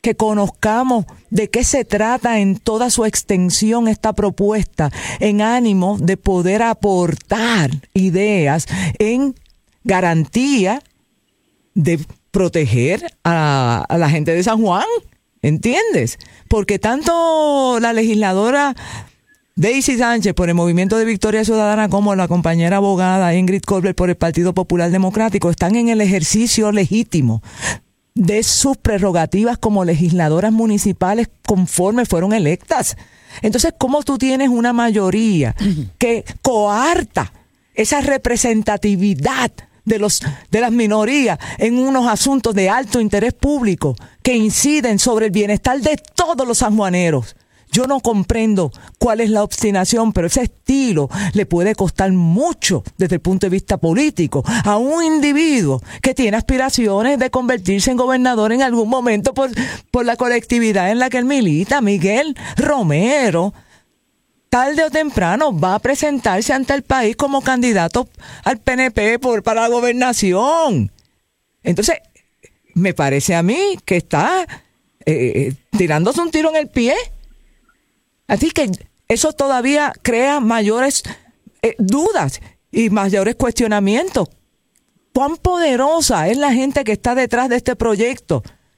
que conozcamos de qué se trata en toda su extensión esta propuesta, en ánimo de poder aportar ideas en garantía de proteger a la gente de San Juan, ¿entiendes? Porque tanto la legisladora Daisy Sánchez por el Movimiento de Victoria Ciudadana como la compañera abogada Ingrid Colbert por el Partido Popular Democrático están en el ejercicio legítimo de sus prerrogativas como legisladoras municipales conforme fueron electas. Entonces, ¿cómo tú tienes una mayoría que coarta esa representatividad de las minorías en unos asuntos de alto interés público que inciden sobre el bienestar de todos los sanjuaneros? Yo no comprendo cuál es la obstinación, pero ese estilo le puede costar mucho desde el punto de vista político a un individuo que tiene aspiraciones de convertirse en gobernador en algún momento por la colectividad en la que él milita. Miguel Romero, tarde o temprano, va a presentarse ante el país como candidato al PNP para la gobernación. Entonces, me parece a mí que está tirándose un tiro en el pie. Así que eso todavía crea mayores dudas y mayores cuestionamientos. ¿Cuán poderosa es la gente que está detrás de este proyecto?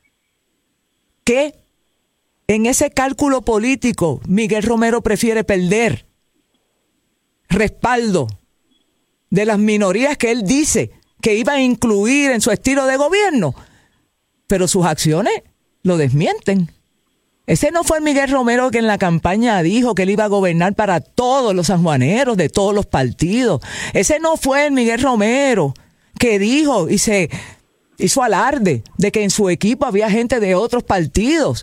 Que en ese cálculo político Miguel Romero prefiere perder respaldo de las minorías que él dice que iba a incluir en su estilo de gobierno, pero sus acciones lo desmienten. Ese no fue el Miguel Romero que en la campaña dijo que él iba a gobernar para todos los sanjuaneros de todos los partidos. Ese no fue el Miguel Romero que dijo y se hizo alarde de que en su equipo había gente de otros partidos.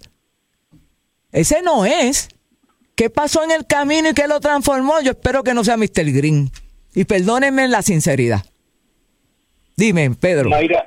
Ese no es. ¿Qué pasó en el camino y qué lo transformó? Yo espero que no sea Mr. Green. Y perdónenme la sinceridad. Dime, Pedro. Mayra,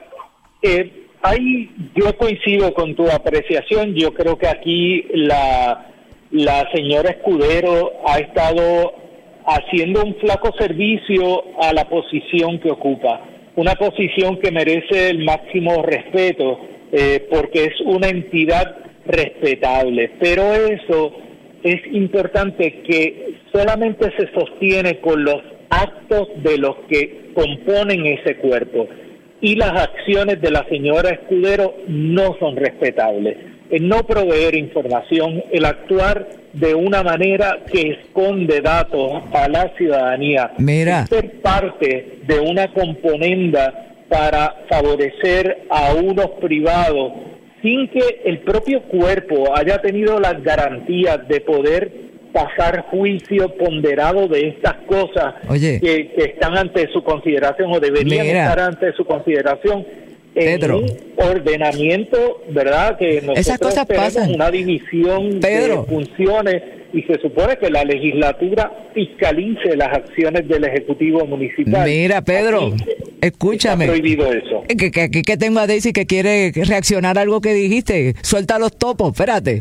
ahí yo coincido con tu apreciación. Yo creo que aquí la señora Escudero ha estado haciendo un flaco servicio a la posición que ocupa. Una posición que merece el máximo respeto, porque es una entidad respetable. Pero eso es importante que solamente se sostiene con los actos de los que componen ese cuerpo. Y las acciones de la señora Escudero no son respetables. El no proveer información, el actuar de una manera que esconde datos a la ciudadanía, Mira, ser parte de una componenda para favorecer a unos privados sin que el propio cuerpo haya tenido las garantías de poder pasar juicio ponderado de estas cosas. Oye, que están ante su consideración o deberían estar ante su consideración. Pedro, en un ordenamiento, ¿verdad? Que nosotros esas cosas tenemos pasan. una división de funciones y se supone que la legislatura fiscalice las acciones del Ejecutivo Municipal. Mira, Pedro, aquí, escúchame. Está prohibido eso. Que tengo a Daisy que quiere reaccionar a algo que dijiste. Suelta los topos, espérate.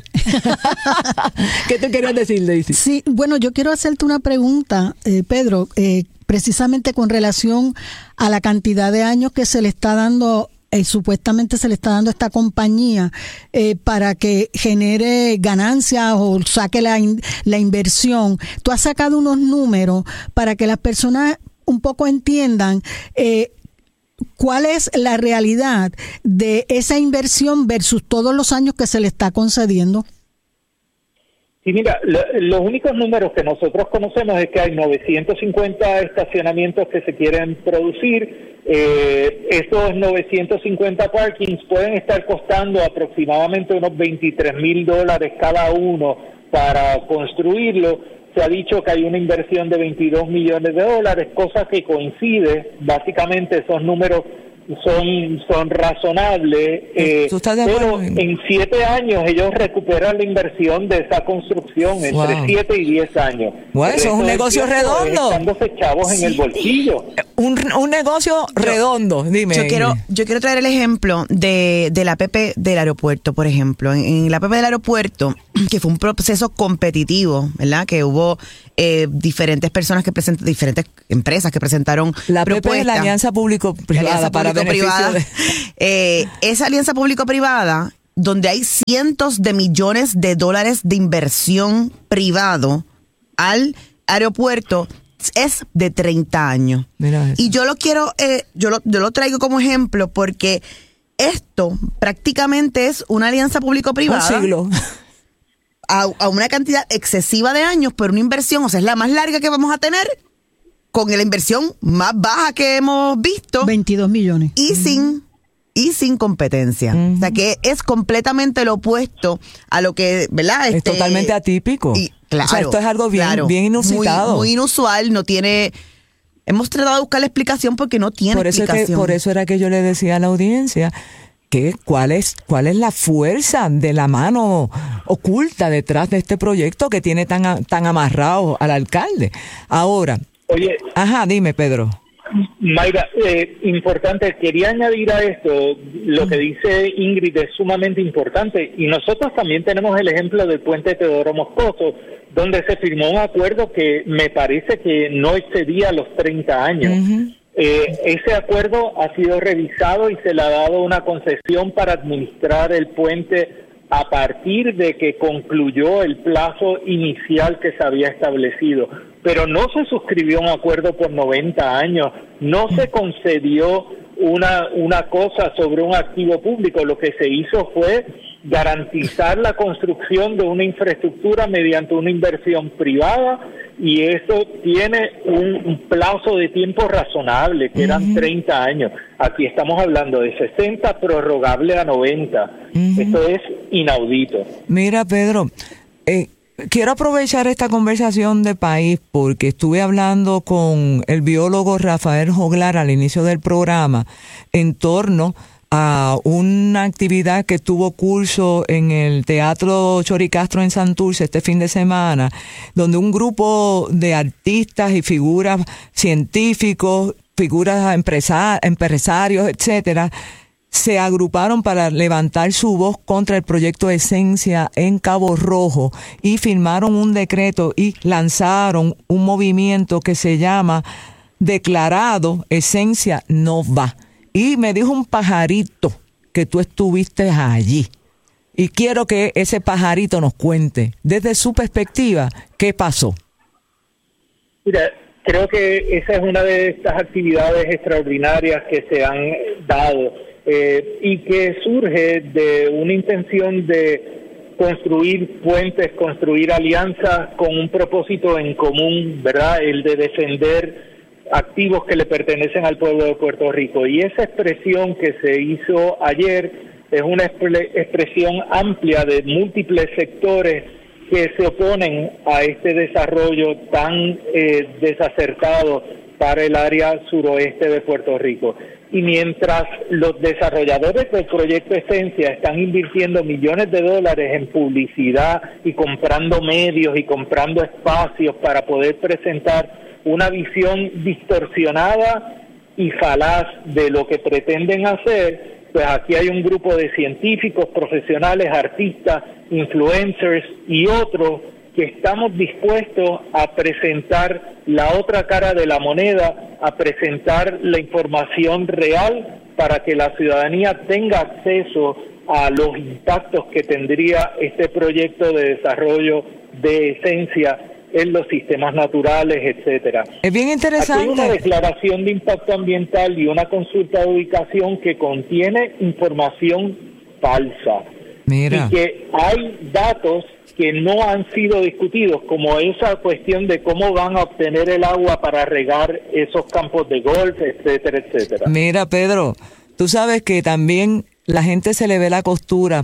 ¿Qué te querías decir, Daisy? Sí, bueno, yo quiero hacerte una pregunta, Pedro, precisamente con relación a la cantidad de años que se le está dando, supuestamente se le está dando a esta compañía para que genere ganancias o saque la inversión. Tú has sacado unos números para que las personas un poco entiendan cuál es la realidad de esa inversión versus todos los años que se le está concediendo. Sí, mira, los únicos números que nosotros conocemos es que hay 950 estacionamientos que se quieren producir. Esos 950 parkings pueden estar costando aproximadamente unos $23,000 cada uno para construirlo. Se ha dicho que hay una inversión de $22 millones, cosa que coincide. Básicamente esos números son razonables, pero en 7 años ellos recuperan la inversión de esa construcción, entre 7 y 10 años. Bueno, eso es un negocio redondo. Echándose chavos en el bolsillo. Un negocio redondo, dime. Yo quiero traer el ejemplo de la APP del aeropuerto, por ejemplo. En la APP del aeropuerto, que fue un proceso competitivo, ¿verdad? Que hubo diferentes personas diferentes empresas que presentaron la propuestas. APP es la Alianza Público-Privada para beneficio de... Esa alianza público-privada donde hay cientos de millones de dólares de inversión privado al aeropuerto, es de 30 años. Mira eso. Y yo lo quiero, yo lo traigo como ejemplo porque esto prácticamente es una alianza público-privada. Un siglo. A una cantidad excesiva de años, pero una inversión, o sea, es la más larga que vamos a tener, con la inversión más baja que hemos visto. 22 millones. Y sin competencia. O sea, que es completamente lo opuesto a lo que, ¿verdad? Es totalmente atípico. Y, claro, o sea, esto es algo bien inusitado. Muy inusual, no tiene... Hemos tratado de buscar la explicación porque no tiene explicación. Por eso era que yo le decía a la audiencia que cuál es la fuerza de la mano oculta detrás de este proyecto que tiene tan amarrado al alcalde. Ahora, oye, dime, Pedro. Mayra, importante, quería añadir a esto, lo que dice Ingrid es sumamente importante, y nosotros también tenemos el ejemplo del puente Teodoro Moscoso, donde se firmó un acuerdo que me parece que no excedía los 30 años. Uh-huh. Ese acuerdo ha sido revisado y se le ha dado una concesión para administrar el puente a partir de que concluyó el plazo inicial que se había establecido. Pero no se suscribió un acuerdo por 90 años, no se concedió una cosa sobre un activo público. Lo que se hizo fue garantizar la construcción de una infraestructura mediante una inversión privada, y eso tiene un plazo de tiempo razonable, que eran 30 años. Aquí estamos hablando de 60, prorrogable a 90. Esto es inaudito. Mira, Pedro, quiero aprovechar esta conversación de país porque estuve hablando con el biólogo Rafael Joglar al inicio del programa en torno a una actividad que tuvo curso en el Teatro Choricastro en Santurce este fin de semana, donde un grupo de artistas y figuras científicos, figuras empresarios, etcétera, se agruparon para levantar su voz contra el proyecto Esencia en Cabo Rojo y firmaron un decreto y lanzaron un movimiento que se llama Declarado Esencia No Va. Y me dijo un pajarito que tú estuviste allí. Y quiero que ese pajarito nos cuente, desde su perspectiva, qué pasó. Mira, creo que esa es una de estas actividades extraordinarias que se han dado y que surge de una intención de construir puentes, construir alianzas con un propósito en común, ¿verdad? El de defender activos que le pertenecen al pueblo de Puerto Rico. Y esa expresión que se hizo ayer es una expresión amplia de múltiples sectores que se oponen a este desarrollo tan desacertado para el área suroeste de Puerto Rico. Y mientras los desarrolladores del proyecto Esencia están invirtiendo millones de dólares en publicidad y comprando medios y comprando espacios para poder presentar una visión distorsionada y falaz de lo que pretenden hacer, pues aquí hay un grupo de científicos, profesionales, artistas, influencers y otros que estamos dispuestos a presentar la otra cara de la moneda, a presentar la información real para que la ciudadanía tenga acceso a los impactos que tendría este proyecto de desarrollo de Esencia en los sistemas naturales, etcétera. Es bien interesante. Aquí hay una declaración de impacto ambiental y una consulta de ubicación que contiene información falsa. Mira. Y que hay datos que no han sido discutidos, como esa cuestión de cómo van a obtener el agua para regar esos campos de golf, etcétera, etcétera. Mira, Pedro, tú sabes que también la gente se le ve la costura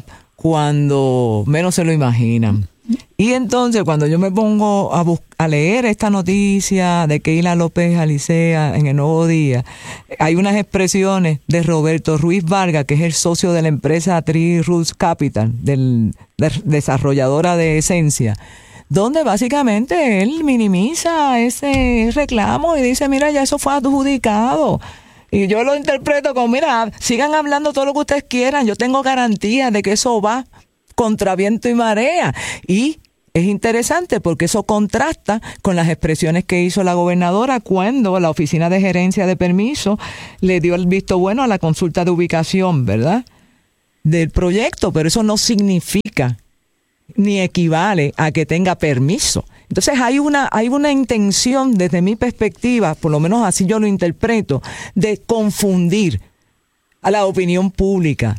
cuando menos se lo imaginan. Y entonces cuando yo me pongo a leer esta noticia de Keila López Alicea en el Nuevo Día, hay unas expresiones de Roberto Ruiz Vargas, que es el socio de la empresa Tree Roots Capital, desarrolladora de Esencia, donde básicamente él minimiza ese reclamo y dice, mira, ya eso fue adjudicado. Y yo lo interpreto como, mira, sigan hablando todo lo que ustedes quieran, yo tengo garantía de que eso va contra viento y marea. Y es interesante porque eso contrasta con las expresiones que hizo la gobernadora cuando la Oficina de Gerencia de Permiso le dio el visto bueno a la consulta de ubicación, ¿verdad? del proyecto, pero eso no significa ni equivale a que tenga permiso. Entonces hay una intención, desde mi perspectiva, por lo menos así yo lo interpreto, de confundir a la opinión pública,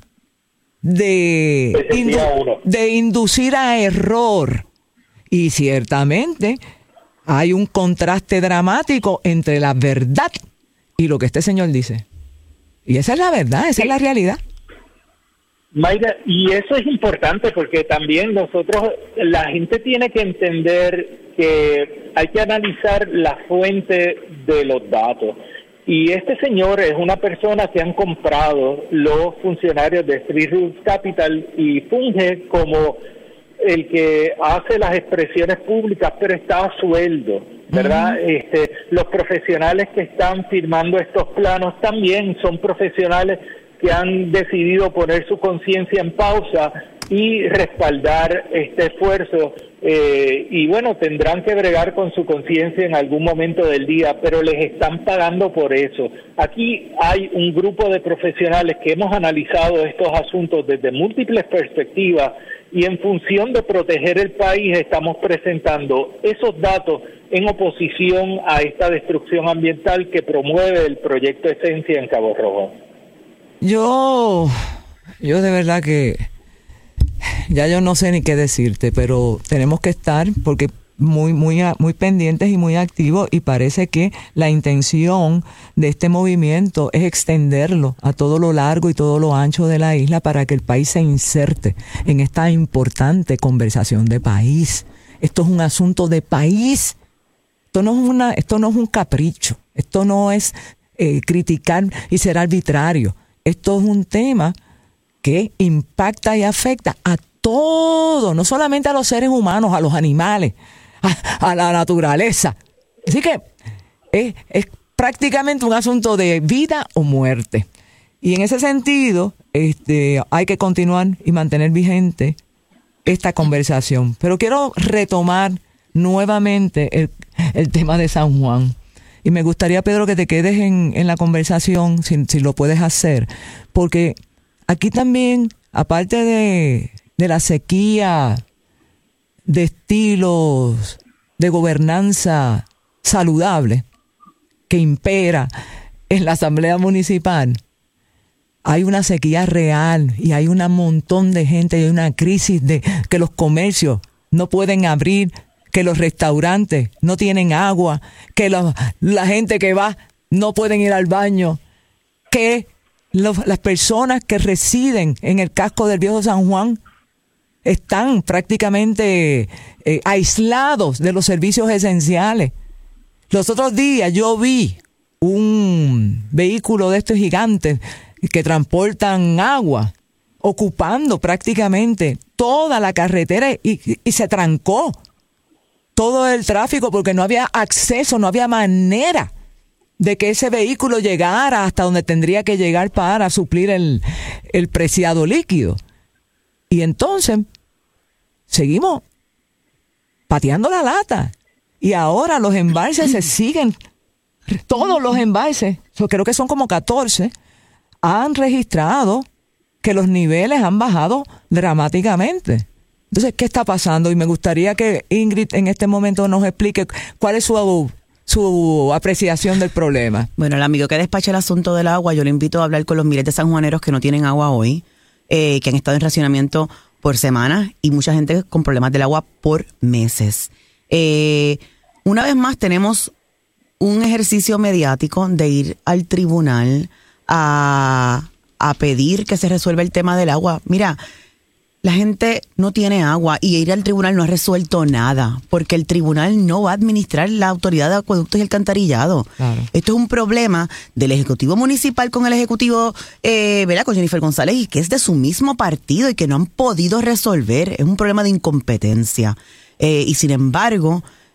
de inducir a error. Y ciertamente hay un contraste dramático entre la verdad y lo que este señor dice. Y esa es la verdad, esa es la realidad. Mayra, y eso es importante porque también la gente tiene que entender que hay que analizar la fuente de los datos. Y este señor es una persona que han comprado los funcionarios de Street Rules Capital y funge como el que hace las expresiones públicas, pero está a sueldo, ¿verdad? Los profesionales que están firmando estos planos también son profesionales que han decidido poner su conciencia en pausa y respaldar este esfuerzo, y bueno, tendrán que bregar con su conciencia en algún momento del día, pero les están pagando por eso. Aquí hay un grupo de profesionales que hemos analizado estos asuntos desde múltiples perspectivas y en función de proteger el país estamos presentando esos datos en oposición a esta destrucción ambiental que promueve el proyecto Esencia en Cabo Rojo. Yo de verdad que ya yo no sé ni qué decirte, pero tenemos que estar porque muy pendientes y muy activos, y parece que la intención de este movimiento es extenderlo a todo lo largo y todo lo ancho de la isla para que el país se inserte en esta importante conversación de país. Esto es un asunto de país. Esto no es un capricho. Esto no es criticar y ser arbitrario. Esto es un tema que impacta y afecta a todo, no solamente a los seres humanos, a los animales, a la naturaleza. Así que es prácticamente un asunto de vida o muerte. Y en ese sentido, hay que continuar y mantener vigente esta conversación. Pero quiero retomar nuevamente el tema de San Juan. Y me gustaría, Pedro, que te quedes en la conversación, si lo puedes hacer, porque aquí también, aparte de la sequía de estilos de gobernanza saludable que impera en la Asamblea Municipal, hay una sequía real y hay un montón de gente, y hay una crisis de que los comercios no pueden abrir, que los restaurantes no tienen agua, que la gente que va no pueden ir al baño, que las personas que residen en el casco del Viejo San Juan están prácticamente aislados de los servicios esenciales. Los otros días yo vi un vehículo de estos gigantes que transportan agua, ocupando prácticamente toda la carretera y se trancó todo el tráfico porque no había acceso, no había manera de que ese vehículo llegara hasta donde tendría que llegar para suplir el preciado líquido. Y entonces seguimos pateando la lata. Y ahora los embalses se siguen, todos los embalses, creo que son como 14, han registrado que los niveles han bajado dramáticamente. Entonces, ¿qué está pasando? Y me gustaría que Ingrid en este momento nos explique cuál es su apreciación del problema. Bueno, el amigo que despacha el asunto del agua, yo le invito a hablar con los miles de sanjuaneros que no tienen agua hoy, que han estado en racionamiento por semanas y mucha gente con problemas del agua por meses. Una vez más tenemos un ejercicio mediático de ir al tribunal a pedir que se resuelva el tema del agua. Mira, la gente no tiene agua y ir al tribunal no ha resuelto nada, porque el tribunal no va a administrar la autoridad de acueductos y alcantarillado. Claro. Esto es un problema del Ejecutivo Municipal con el Ejecutivo, ¿verdad? Con Jennifer González, y que es de su mismo partido y que no han podido resolver. Es un problema de incompetencia. Y sin embargo,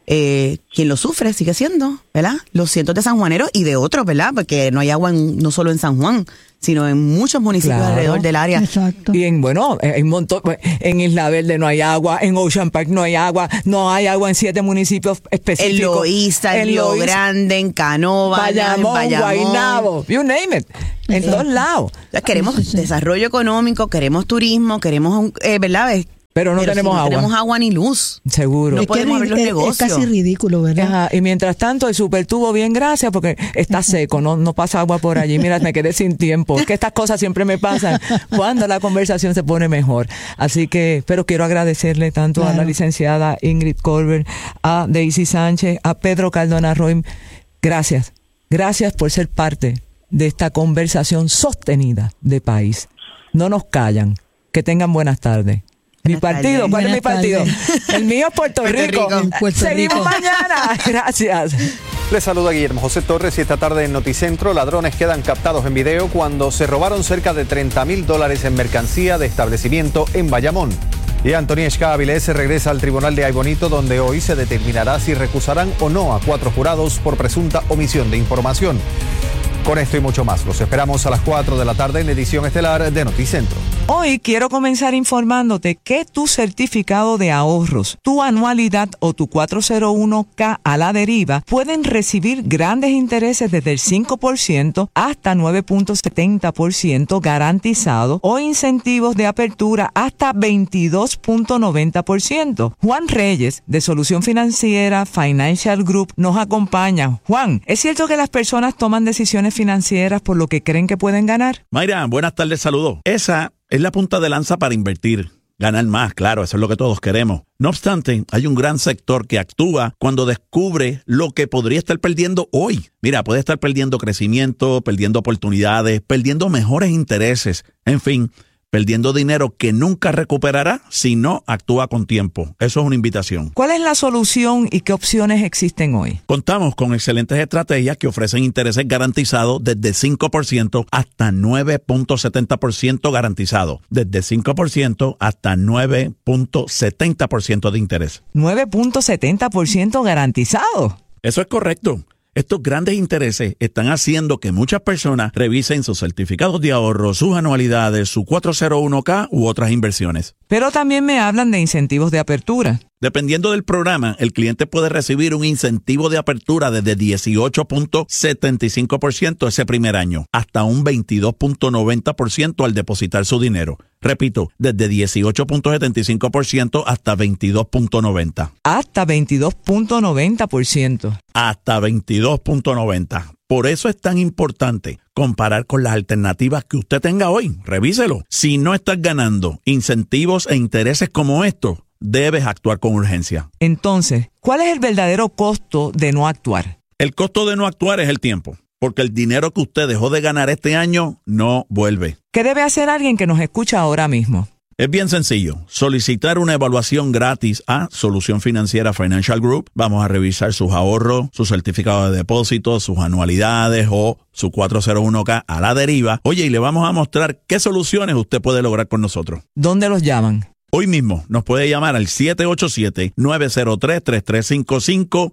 quien lo sufre sigue siendo, ¿verdad? Los cientos de sanjuaneros y de otros, ¿verdad? Porque no hay agua no solo en San Juan, sino en muchos municipios alrededor del área. Exacto. Y en un montón, en Isla Verde no hay agua, en Ocean Park no hay agua en 7 municipios específicos. En Loíza, en Río Grande, en Canóvanas, Bayamón, en Bayamón, Guaynabo, you name it, en todos lados. O sea, queremos desarrollo económico, queremos turismo, queremos, ¿verdad? Pero no tenemos agua. No tenemos agua ni luz. Seguro. No podemos abrir los negocios. Es casi ridículo, ¿verdad? Ajá, y mientras tanto el supertubo, bien, gracias, porque está seco, no pasa agua por allí. Mira, me quedé sin tiempo. Es que estas cosas siempre me pasan cuando la conversación se pone mejor. Así que, pero quiero agradecerle tanto a la licenciada Ingrid Colbert, a Daisy Sánchez, a Pedro Cardona Roy. Gracias. Gracias por ser parte de esta conversación sostenida de país. No nos callan. Que tengan buenas tardes. Mi partido, ¿cuál es mi partido? El mío es Puerto Rico. Seguimos mañana. Gracias. Les saluda Guillermo José Torres y esta tarde en Noticentro ladrones quedan captados en video cuando se robaron cerca de $30,000 en mercancía de establecimiento en Bayamón. Y Antonia Escá Avilés se regresa al tribunal de Aybonito, donde hoy se determinará si recusarán o no a 4 jurados por presunta omisión de información. Con esto y mucho más, los esperamos a las 4 de la tarde en la edición estelar de Noticentro. Hoy quiero comenzar informándote que tu certificado de ahorros, tu anualidad o tu 401k a la deriva pueden recibir grandes intereses desde el 5% hasta 9.70% garantizado o incentivos de apertura hasta 22.90%. Juan Reyes, de Solución Financiera Financial Group, nos acompaña. Juan, ¿es cierto que las personas toman decisiones financieras por lo que creen que pueden ganar? Mayra, buenas tardes, saludos. Esa es la punta de lanza para invertir. Ganar más, claro, eso es lo que todos queremos. No obstante, hay un gran sector que actúa cuando descubre lo que podría estar perdiendo hoy. Mira, puede estar perdiendo crecimiento, perdiendo oportunidades, perdiendo mejores intereses, en fin, perdiendo dinero que nunca recuperará si no actúa con tiempo. Eso es una invitación. ¿Cuál es la solución y qué opciones existen hoy? Contamos con excelentes estrategias que ofrecen intereses garantizados desde 5% hasta 9.70% garantizado. Desde 5% hasta 9.70% de interés. 9.70% garantizado. Eso es correcto. Estos grandes intereses están haciendo que muchas personas revisen sus certificados de ahorro, sus anualidades, su 401k u otras inversiones. Pero también me hablan de incentivos de apertura. Dependiendo del programa, el cliente puede recibir un incentivo de apertura desde 18.75% ese primer año, hasta un 22.90% al depositar su dinero. Repito, desde 18.75% hasta 22.90%. Hasta 22.90%. Hasta 22.90%. Por eso es tan importante comparar con las alternativas que usted tenga hoy. Revíselo. Si no estás ganando incentivos e intereses como estos, debes actuar con urgencia. Entonces, ¿cuál es el verdadero costo de no actuar? El costo de no actuar es el tiempo, porque el dinero que usted dejó de ganar este año no vuelve. ¿Qué debe hacer alguien que nos escucha ahora mismo? Es bien sencillo. Solicitar una evaluación gratis a Solución Financiera Financial Group. Vamos a revisar sus ahorros, sus certificados de depósito, sus anualidades o su 401k a la deriva. Oye, y le vamos a mostrar qué soluciones usted puede lograr con nosotros. ¿Dónde los llaman? Hoy mismo nos puede llamar al 787-903-3355,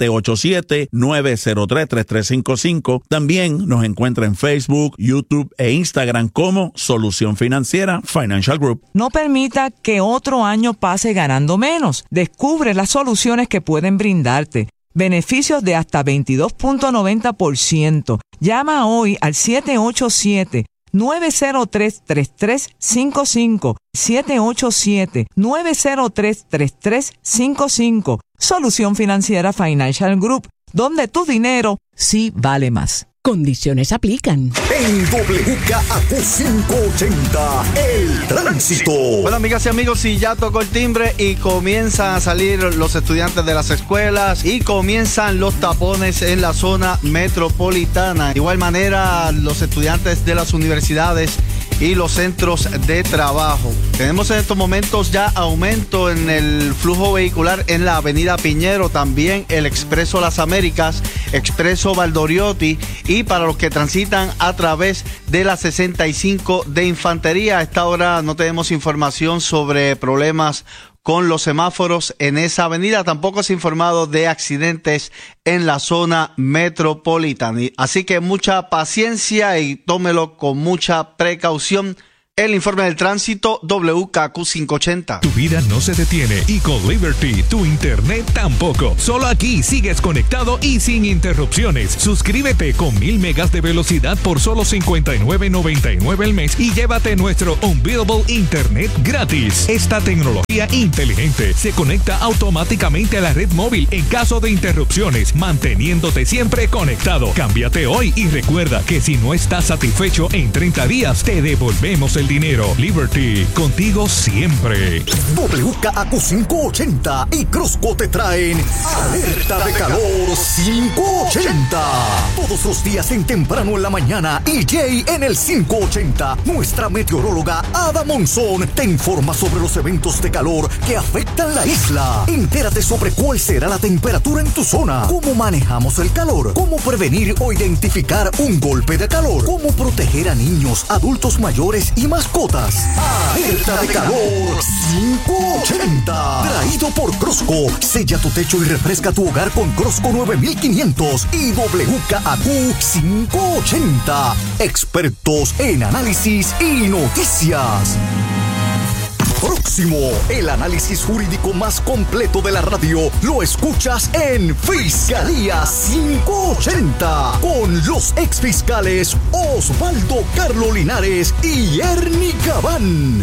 787-903-3355. También nos encuentra en Facebook, YouTube e Instagram como Solución Financiera Financial Group. No permita que otro año pase ganando menos. Descubre las soluciones que pueden brindarte. Beneficios de hasta 22.90%. Llama hoy al 787-903-3355, 787-903-3355. Solución Financiera Financial Group, donde tu dinero sí vale más. Condiciones aplican. En WKAQ 580, el tránsito. Bueno, amigas y amigos, si ya tocó el timbre y comienzan a salir los estudiantes de las escuelas y comienzan los tapones en la zona metropolitana. De igual manera, los estudiantes de las universidades y los centros de trabajo. Tenemos en estos momentos ya aumento en el flujo vehicular en la avenida Piñero, también el Expreso Las Américas, Expreso Valdoriotti y para los que transitan a través de la 65 de Infantería. A esta hora no tenemos información sobre problemas con los semáforos en esa avenida. Tampoco se ha informado de accidentes en la zona metropolitana. Así que mucha paciencia y tómelo con mucha precaución. El informe del tránsito, WKQ 580. Tu vida no se detiene y con Liberty tu internet tampoco. Solo aquí sigues conectado y sin interrupciones. Suscríbete con 1000 megas de velocidad por solo $59.99 al mes y llévate nuestro Unbeatable Internet gratis. Esta tecnología inteligente se conecta automáticamente a la red móvil en caso de interrupciones, manteniéndote siempre conectado. Cámbiate hoy y recuerda que si no estás satisfecho en 30 días, te devolvemos el dinero. Liberty, contigo siempre. WKAQ 580 y Crosco te traen Alerta de Calor 580. Todos los días en temprano en la mañana y Jay en el 580. Nuestra meteoróloga Ada Monzón te informa sobre los eventos de calor que afectan la isla. Entérate sobre cuál será la temperatura en tu zona, cómo manejamos el calor, cómo prevenir o identificar un golpe de calor, cómo proteger a niños, adultos mayores y mascotas. Alerta de Calor 580. Traído por Crosco. Sella tu techo y refresca tu hogar con Crosco 9500 y WKAQ 580. Expertos en análisis y noticias. Próximo, el análisis jurídico más completo de la radio lo escuchas en Fiscalía 580 con los exfiscales Osvaldo Carlos Linares y Ernie Cabán.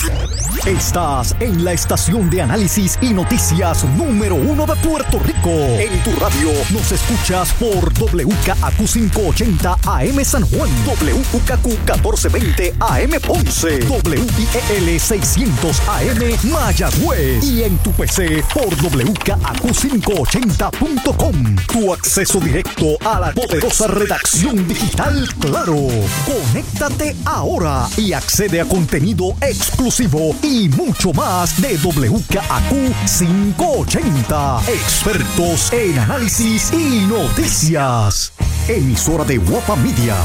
Estás en la estación de análisis y noticias número 1 de Puerto Rico. En tu radio nos escuchas por WKAQ 580 AM San Juan, WKAQ 1420 AM Ponce, WIEL 600 AM Mayagüez y en tu PC por WKAQ580.com. Tu acceso directo a la poderosa redacción digital Claro. Conéctate ahora y accede a contenido exclusivo y mucho más de WKAQ 580. Expertos en análisis y noticias. Emisora de Guapa Media.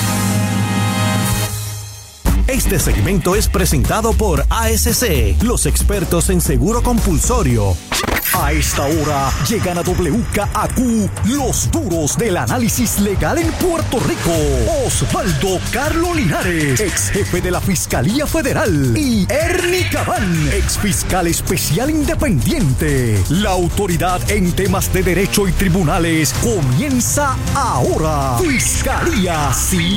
Este segmento es presentado por ASC, los expertos en seguro compulsorio. A esta hora llegan a WKAQ los duros del análisis legal en Puerto Rico. Osvaldo Carlos Linares, ex jefe de la Fiscalía Federal, y Ernie Cabán, ex fiscal especial independiente. La autoridad en temas de derecho y tribunales comienza ahora. Fiscalía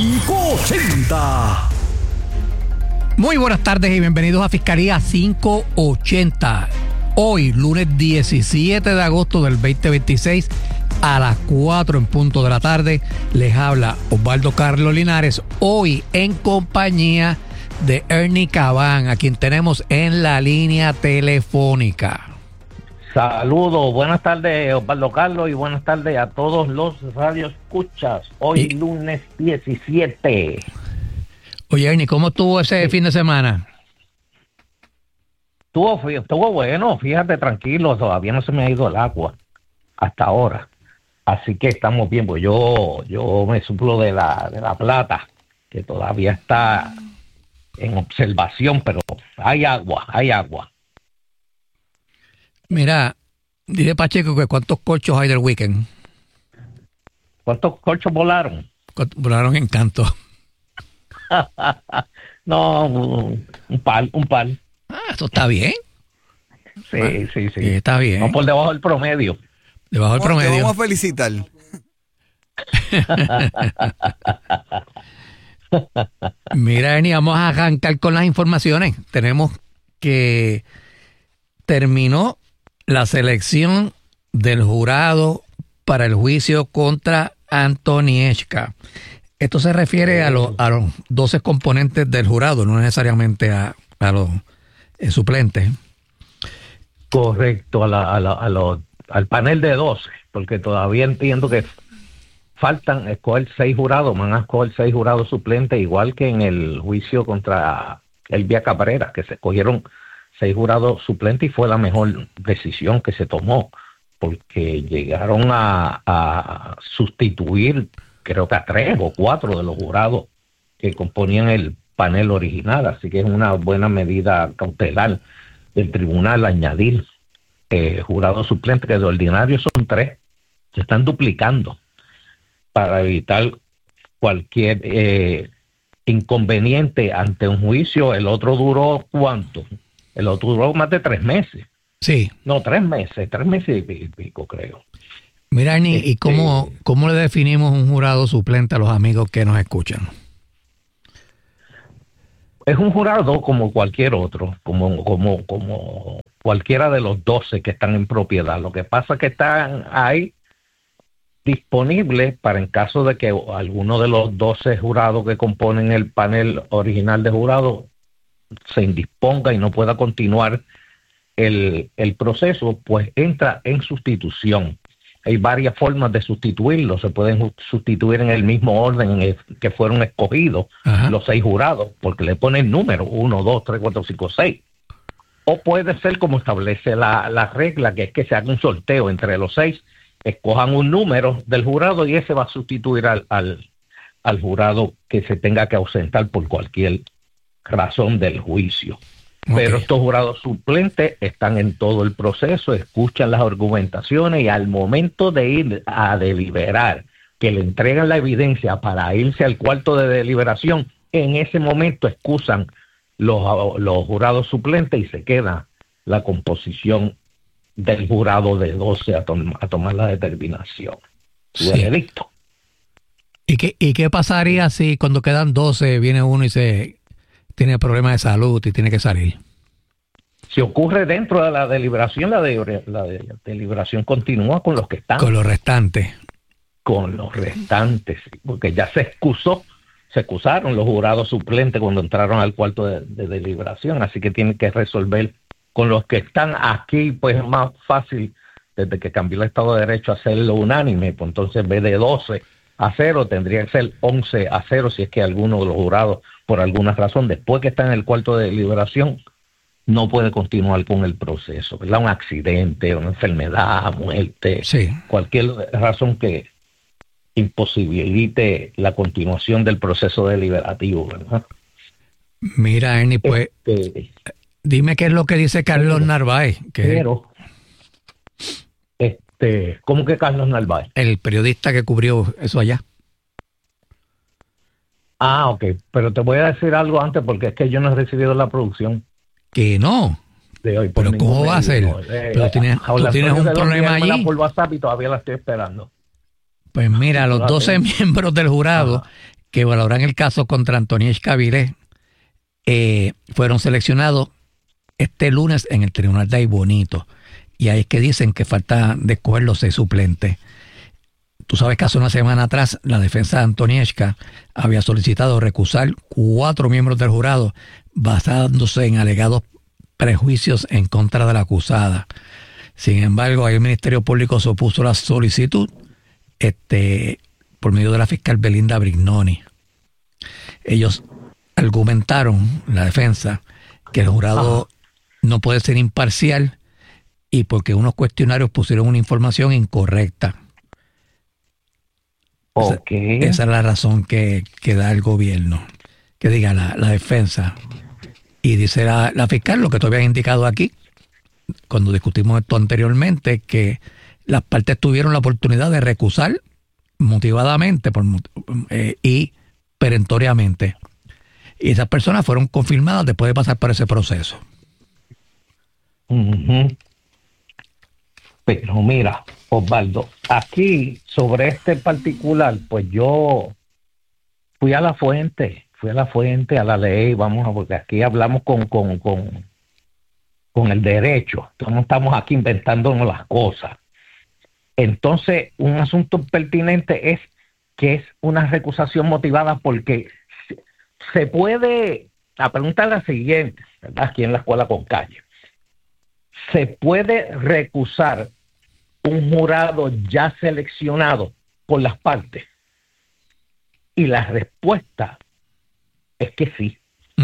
580. Muy buenas tardes y bienvenidos a Fiscalía 580. Hoy, lunes 17 de agosto del 2026, a las 4 en punto de la tarde, les habla Osvaldo Carlos Linares, hoy en compañía de Ernie Cabán, a quien tenemos en la línea telefónica. Saludos, buenas tardes Osvaldo Carlos y buenas tardes a todos los radioescuchas. Hoy lunes 17. Oye, Ernie, ¿cómo estuvo ese fin de semana? Estuvo bueno, fíjate, tranquilo, todavía no se me ha ido el agua hasta ahora. Así que estamos bien, pues yo me suplo de la plata, que todavía está en observación, pero hay agua. Mira, dile Pacheco que cuántos corchos hay del weekend. ¿Cuántos corchos volaron? Volaron en canto. No, un par. Eso está bien. Sí. Está bien. No por debajo del promedio. Debajo del promedio. Te vamos a felicitar. Mira, Ernie, vamos a arrancar con las informaciones. Tenemos que terminó la selección del jurado para el juicio contra Antonieshka. Esto se refiere a los 12 componentes del jurado, no necesariamente a los suplentes. Correcto, al panel de 12, porque todavía entiendo que faltan escoger 6 jurados, van a escoger 6 jurados suplentes, igual que en el juicio contra Elvia Cabrera, que se escogieron 6 jurados suplentes y fue la mejor decisión que se tomó, porque llegaron a sustituir creo que a 3 o 4 de los jurados que componían el panel original, así que es una buena medida cautelar del tribunal añadir jurados suplentes, que de ordinario son 3, se están duplicando para evitar cualquier inconveniente ante un juicio. El otro duró ¿cuánto? El otro duró más de 3 meses. Sí. No, 3 meses y pico, creo. Mira, Ernie, ¿y cómo le definimos un jurado suplente a los amigos que nos escuchan? Es un jurado como cualquier otro, como cualquiera de los 12 que están en propiedad. Lo que pasa es que están ahí disponibles para, en caso de que alguno de los 12 jurados que componen el panel original de jurados se indisponga y no pueda continuar el proceso, pues entra en sustitución. Hay varias formas de sustituirlo. Se pueden sustituir en el mismo orden en el que fueron escogidos los 6 jurados, porque le ponen número 1, 2, 3, 4, 5, 6. O puede ser como establece la regla, que es que se haga un sorteo entre los 6, escojan un número del jurado y ese va a sustituir al jurado que se tenga que ausentar por cualquier razón del juicio. Okay. Pero estos jurados suplentes están en todo el proceso, escuchan las argumentaciones y al momento de ir a deliberar, que le entregan la evidencia para irse al cuarto de deliberación, en ese momento excusan los jurados suplentes y se queda la composición del jurado de 12 a tomar la determinación. Sí. Veredicto. ¿Y qué pasaría si cuando quedan 12 viene uno y tiene problemas de salud y tiene que salir? Si ocurre dentro de la deliberación, la deliberación continúa con los que están. Con los restantes. Con los restantes, porque ya se excusaron los jurados suplentes cuando entraron al cuarto de deliberación, así que tienen que resolver con los que están aquí. Pues es más fácil, desde que cambió el Estado de Derecho, hacerlo unánime, pues entonces en vez de 12-0 tendría que ser 11-0 si es que alguno de los jurados, por alguna razón, después que está en el cuarto de deliberación, no puede continuar con el proceso, ¿verdad? Un accidente, una enfermedad, muerte, sí, cualquier razón que imposibilite la continuación del proceso deliberativo, ¿verdad? Mira, Ernie, pues dime qué es lo que dice Carlos Narváez. ¿Cómo que Carlos Narváez? El periodista que cubrió eso allá. Ah, ok, pero te voy a decir algo antes, porque es que yo no he recibido la producción. Que no. De hoy, pero ¿cómo va a ser? Pero tú tienes un problema allí. Por WhatsApp y todavía la estoy esperando. Pues mira, los 12 miembros del jurado que valoran el caso contra Antoniés Cavilés fueron seleccionados este lunes en el Tribunal de Aybonito. Y ahí es que dicen que falta de escoger los 6 suplentes. Tú sabes que hace una semana atrás la defensa de Antonieshka había solicitado recusar 4 miembros del jurado basándose en alegados prejuicios en contra de la acusada. Sin embargo, ahí el Ministerio Público se opuso a la solicitud por medio de la fiscal Belinda Brignoni. Ellos argumentaron, la defensa, que el jurado no puede ser imparcial y porque unos cuestionarios pusieron una información incorrecta. Okay. Esa es la razón que da el gobierno, que diga la defensa. Y dice la fiscal, lo que tú habías indicado aquí, cuando discutimos esto anteriormente, que las partes tuvieron la oportunidad de recusar motivadamente y perentoriamente. Y esas personas fueron confirmadas después de pasar por ese proceso. Pero mira, Osvaldo, aquí sobre este particular, pues yo fui a la fuente, a la ley, porque aquí hablamos con el derecho, no estamos aquí inventándonos las cosas. Entonces, un asunto pertinente es que es una recusación motivada porque se puede, la pregunta es la siguiente, ¿verdad? Aquí en la escuela con calle. ¿Se puede recusar un jurado ya seleccionado por las partes? Y la respuesta es que sí.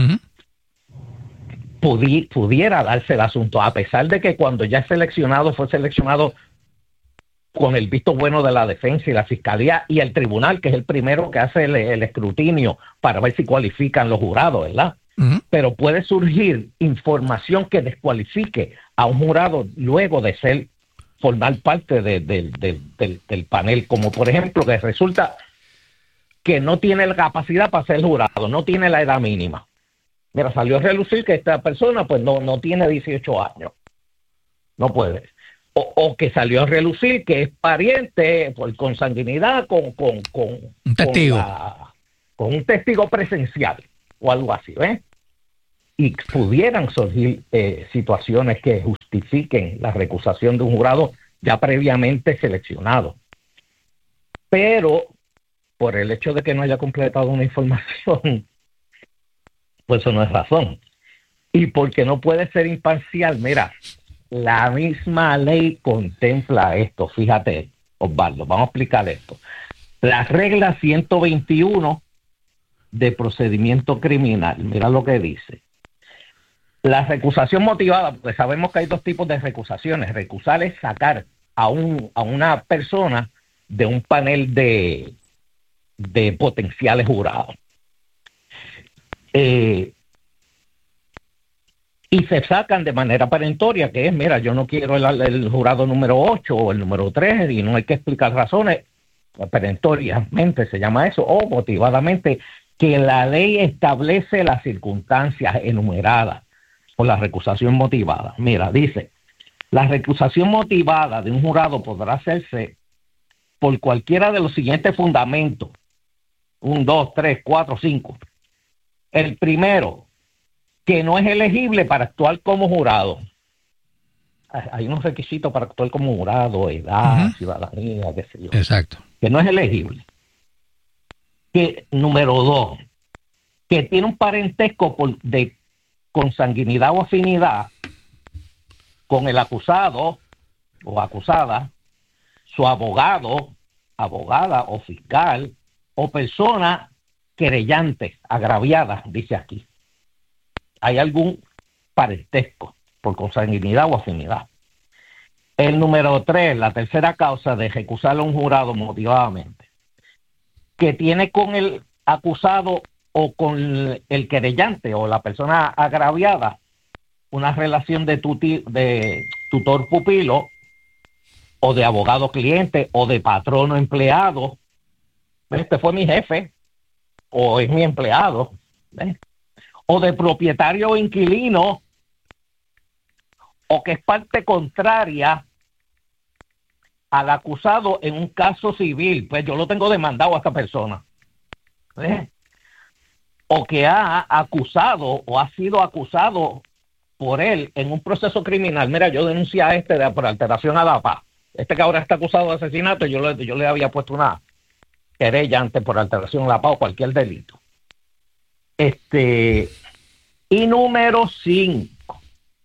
Pudiera darse el asunto, a pesar de que cuando ya es seleccionado, fue seleccionado con el visto bueno de la defensa y la fiscalía y el tribunal, que es el primero que hace el escrutinio para ver si cualifican los jurados, ¿verdad? pero puede surgir información que descualifique a un jurado luego de formar parte del panel, como por ejemplo que resulta que no tiene la capacidad para ser jurado, no tiene la edad mínima. Mira, salió a relucir que esta persona pues no tiene 18 años, no puede. O que salió a relucir que es pariente por consanguinidad con un testigo. Con un testigo presencial o algo así, ¿ves? Y pudieran surgir situaciones que justifiquen la recusación de un jurado ya previamente seleccionado. Pero por el hecho de que no haya completado una información, pues eso no es razón. Y porque no puede ser imparcial, mira, la misma ley contempla esto. Fíjate, Osvaldo, vamos a explicar esto. La regla 121 de procedimiento criminal, mira lo que dice. La recusación motivada, porque sabemos que hay dos tipos de recusaciones. Recusar es sacar a una persona de un panel de potenciales jurados. Y se sacan de manera perentoria, que es, mira, yo no quiero el jurado número 8 o el número 3, y no hay que explicar razones, perentoriamente se llama eso, o motivadamente, que la ley establece las circunstancias enumeradas por la recusación motivada. Mira, dice, la recusación motivada de un jurado podrá hacerse por cualquiera de los siguientes fundamentos. 1, 2, 3, 4, 5. El primero, que no es elegible para actuar como jurado. Hay unos requisitos para actuar como jurado, edad, ciudadanía, qué sé yo. Exacto. Que no es elegible. Que, número 2, que tiene un parentesco de consanguinidad o afinidad con el acusado o acusada, su abogado, abogada o fiscal o persona querellante, agraviada, dice aquí. Hay algún parentesco por consanguinidad o afinidad. El número 3, la tercera causa de recusar a un jurado motivadamente, que tiene con el acusado o con el querellante o la persona agraviada una relación de tutor-pupilo o de abogado-cliente o de patrono-empleado. Este fue mi jefe o es mi empleado. ¿Ves? O de propietario o inquilino, o que es parte contraria al acusado en un caso civil. Pues yo lo tengo demandado a esta persona. ¿Ves? O que ha acusado o ha sido acusado por él en un proceso criminal. Mira, yo denuncié a por alteración a la paz. Este que ahora está acusado de asesinato, yo le había puesto una querella antes por alteración a la paz o cualquier delito. Y número 5.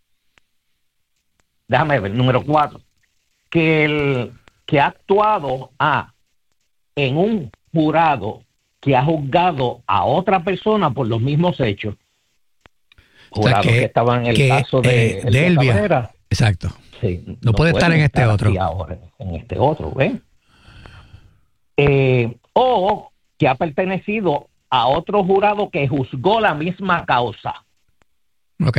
Déjame ver, número 4. Que ha actuado en un jurado que ha juzgado a otra persona por los mismos hechos. Jurados que estaban en el caso de Elvia. Cabrera. Exacto. Sí, no puede estar en este otro. Ahora, en este otro, ¿ves? O que ha pertenecido a otro jurado que juzgó la misma causa. Ok.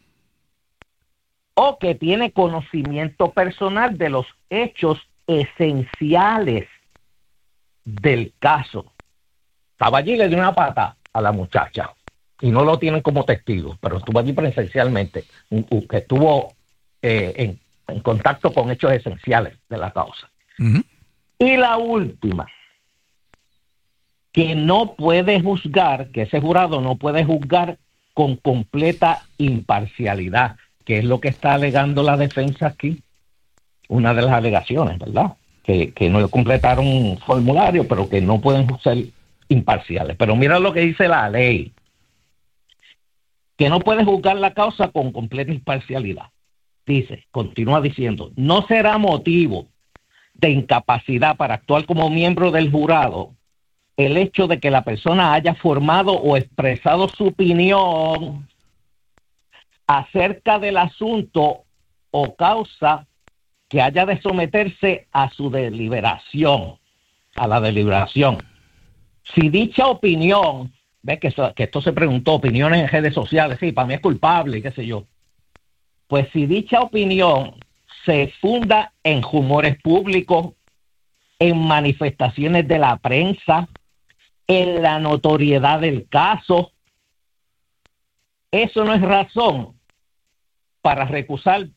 O que tiene conocimiento personal de los hechos esenciales del caso. Estaba allí y le dio una pata a la muchacha y no lo tienen como testigo, pero estuvo allí presencialmente, que estuvo en contacto con hechos esenciales de la causa. Y la última, que no puede juzgar, que ese jurado no puede juzgar con completa imparcialidad, que es lo que está alegando la defensa aquí, una de las alegaciones, ¿verdad? Que no completaron un formulario, pero que no pueden ser imparciales. Pero mira lo que dice la ley, que no puede juzgar la causa con completa imparcialidad. Dice, continúa diciendo, no será motivo de incapacidad para actuar como miembro del jurado el hecho de que la persona haya formado o expresado su opinión acerca del asunto o causa que haya de someterse a su deliberación, a la deliberación. Si dicha opinión ves que esto se preguntó, opiniones en redes sociales, sí, para mí es culpable, qué sé yo. Pues si dicha opinión se funda en rumores públicos, en manifestaciones de la prensa, en la notoriedad del caso, eso no es razón para recusar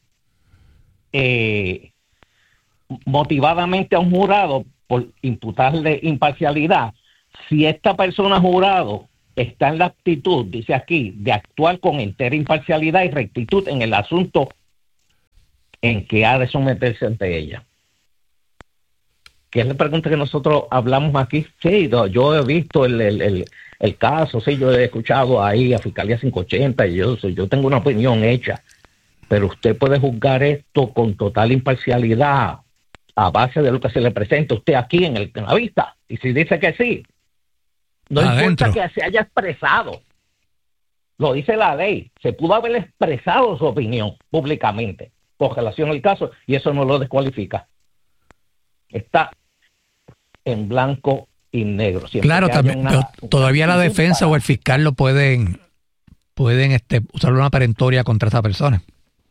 motivadamente a un jurado por imputarle imparcialidad. Si esta persona jurado está en la actitud, dice aquí, de actuar con entera imparcialidad y rectitud en el asunto en que ha de someterse ante ella. ¿Qué es la pregunta que nosotros hablamos aquí? Sí, yo he visto el caso, sí, yo he escuchado ahí a Fiscalía 580 y yo tengo una opinión hecha, pero usted puede juzgar esto con total imparcialidad a base de lo que se le presenta a usted aquí en la vista. Y si dice que sí, no adentro. Importa que se haya expresado, lo dice la ley, se pudo haber expresado su opinión públicamente con relación al caso y eso no lo descualifica. Está en blanco y negro. Siempre claro, también todavía la defensa o el fiscal lo pueden usar una perentoria contra esa persona.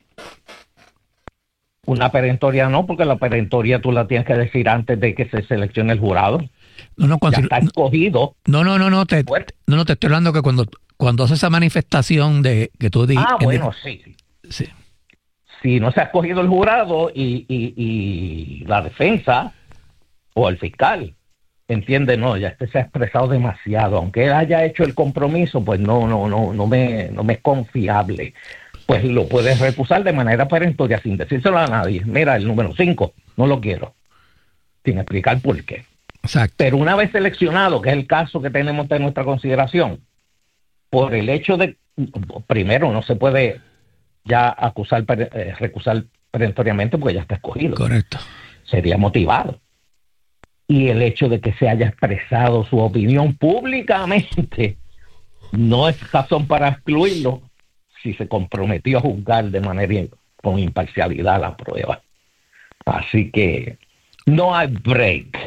Una perentoria no, porque la perentoria tú la tienes que decir antes de que se seleccione el jurado. No, ya está escogido. No, te estoy hablando que cuando hace esa manifestación de que tú dices. Sí. Si no se ha escogido el jurado y la defensa o el fiscal entiende, no, ya se ha expresado demasiado, aunque él haya hecho el compromiso, pues no me es confiable, pues lo puedes recusar de manera perentoria sin decírselo a nadie. Mira, el número 5 no lo quiero, sin explicar por qué. Exacto. Pero una vez seleccionado, que es el caso que tenemos en nuestra consideración, por el hecho de, primero, no se puede ya recusar perentoriamente porque ya está escogido. Correcto. Sería motivado. Y el hecho de que se haya expresado su opinión públicamente no es razón para excluirlo si se comprometió a juzgar de manera con imparcialidad la prueba. Así que no hay break.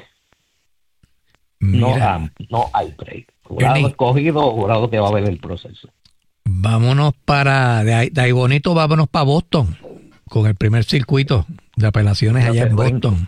No hay break. Jurado escogido, jurado que va a ver el proceso. Vámonos de ahí bonito, vámonos para Boston, con el primer circuito de apelaciones allá en Boston.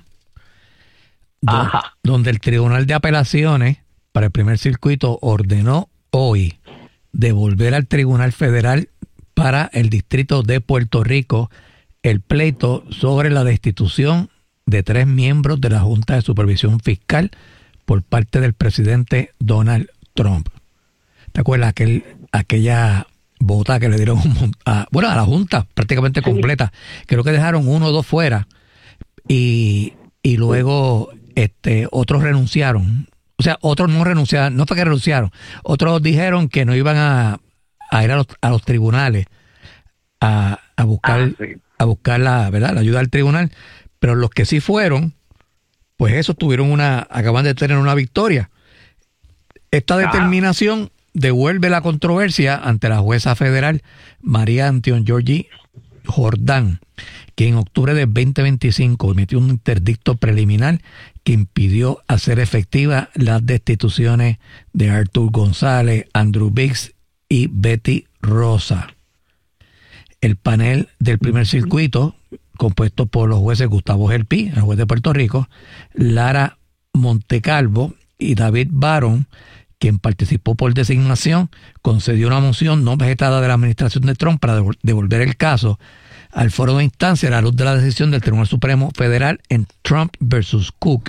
Donde el Tribunal de Apelaciones para el primer circuito ordenó hoy devolver al Tribunal Federal para el Distrito de Puerto Rico el pleito sobre la destitución de 3 miembros de la Junta de Supervisión Fiscal por parte del presidente Donald Trump. ¿Te acuerdas aquella bota que le dieron a la Junta prácticamente completa? Creo que dejaron 1 o 2 fuera y luego otros renunciaron. O sea, otros no renunciaron, no fue que renunciaron. Otros dijeron que no iban a ir a los tribunales a buscar la ayuda del tribunal, pero los que sí fueron, pues esos acaban de tener una victoria. Esta determinación devuelve la controversia ante la jueza federal María Antion-Georgi Jordán, que en octubre de 2025 emitió un interdicto preliminar que impidió hacer efectiva las destituciones de Arthur González, Andrew Biggs y Betty Rosa. El panel del primer circuito, compuesto por los jueces Gustavo Gelpi, el juez de Puerto Rico, Lara Montecalvo y David Barron, quien participó por designación, concedió una moción no vegetada de la administración de Trump para devolver el caso al foro de instancia a la luz de la decisión del Tribunal Supremo Federal en Trump versus Cook.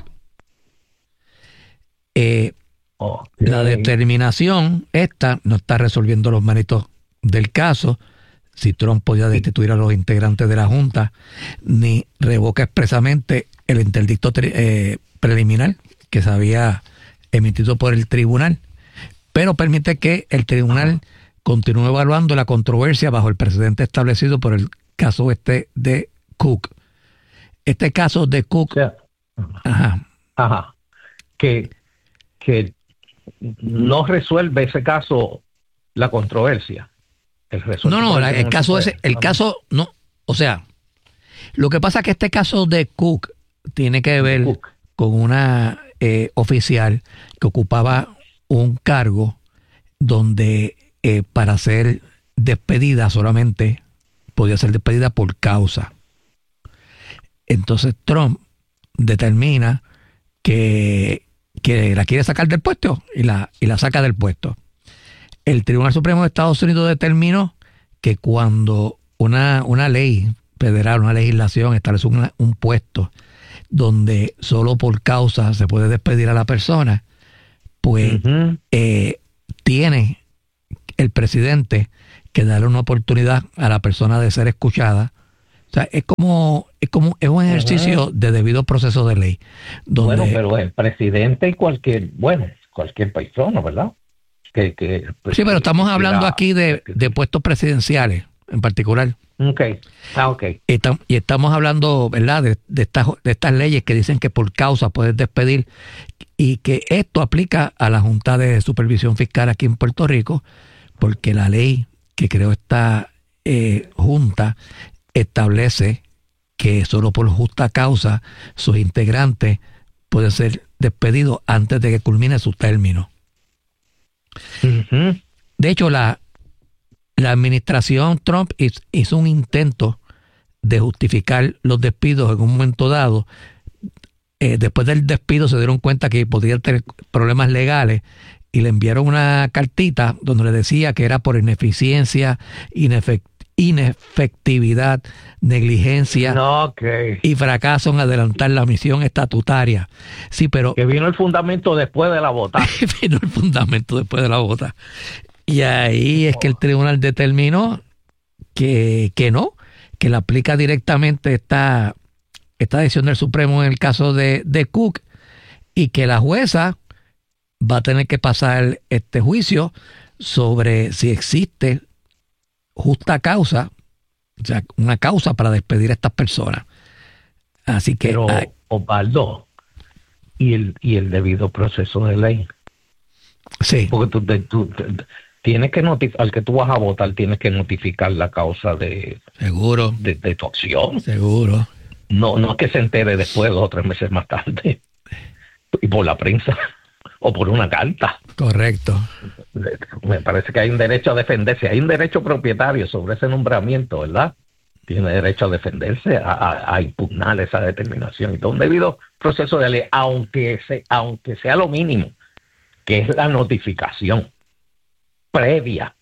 La determinación esta no está resolviendo los méritos del caso, si Trump podía destituir a los integrantes de la Junta, ni revoca expresamente el interdicto preliminar que se había emitido por el tribunal, pero permite que el tribunal continúe evaluando la controversia bajo el precedente establecido por el caso de Cook. Este caso de Cook, que no resuelve ese caso la controversia. El caso no, o sea, lo que pasa es que este caso de Cook tiene que ver con una oficial que ocupaba un cargo donde para ser despedida solamente podía ser despedida por causa. Entonces Trump determina que la quiere sacar del puesto y la saca del puesto. El Tribunal Supremo de Estados Unidos determinó que cuando una ley federal, una legislación establece un puesto donde solo por causa se puede despedir a la persona, pues tiene el presidente que darle una oportunidad a la persona de ser escuchada. O sea, es un ejercicio de debido proceso de ley. Donde, bueno, pero el presidente y cualquier persona, ¿verdad? Sí, pero estamos hablando aquí de puestos presidenciales en particular. Okay. Y estamos hablando, ¿verdad?, de estas leyes que dicen que por causa puedes despedir, y que esto aplica a la Junta de Supervisión Fiscal aquí en Puerto Rico, porque la ley que creó esta Junta establece que solo por justa causa sus integrantes pueden ser despedidos antes de que culmine su término. De hecho, la administración Trump hizo un intento de justificar los despidos en un momento dado. Después del despido se dieron cuenta que podrían tener problemas legales y le enviaron una cartita donde le decía que era por ineficiencia, inefectividad, negligencia y fracaso en adelantar la misión estatutaria. Sí, pero que vino el fundamento después de la vota. Vino el fundamento después de la vota. Y ahí es que el tribunal determinó que no, que le aplica directamente esta decisión del Supremo en el caso de Cook, y que la jueza va a tener que pasar este juicio sobre si existe justa causa, o sea, una causa para despedir a estas personas. Así que... Pero, Osvaldo, ¿y el debido proceso de ley? Sí. Porque tú tienes que notificar, al que tú vas a votar, tienes que notificar la causa de... Seguro. De tu acción. Seguro. No es que se entere después, 2 o 3 meses más tarde, y por la prensa, o por una carta. Correcto. Me parece que hay un derecho a defenderse, hay un derecho propietario sobre ese nombramiento, ¿verdad? Tiene derecho a defenderse, a impugnar esa determinación. Y todo un debido proceso de ley, aunque sea lo mínimo, que es la notificación previa